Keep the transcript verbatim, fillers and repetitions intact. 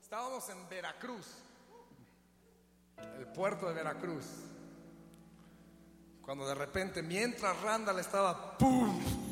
Estábamos en Veracruz, el puerto de Veracruz, cuando de repente, mientras Randall estaba ¡pum!,